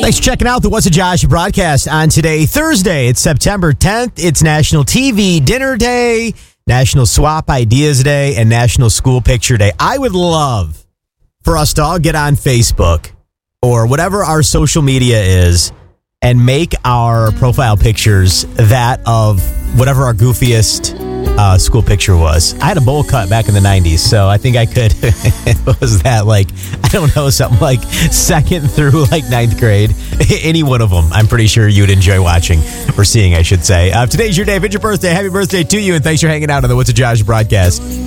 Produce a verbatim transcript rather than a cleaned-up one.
Thanks for checking out the What's a Josh broadcast on today, Thursday. It's September tenth. It's National T V Dinner Day, National Swap Ideas Day, and National School Picture Day. I would love for us to all get on Facebook or whatever our social media is and make our profile pictures that of whatever our goofiest uh, school picture was. I had a bowl cut back in the nineties, so I think I could. What was that, like, I don't know, something like second through like ninth grade. Any one of them, I'm pretty sure you'd enjoy watching or seeing, I should say. Uh, today's your day. If it's your birthday, happy birthday to you, and thanks for hanging out on the What's a Josh broadcast.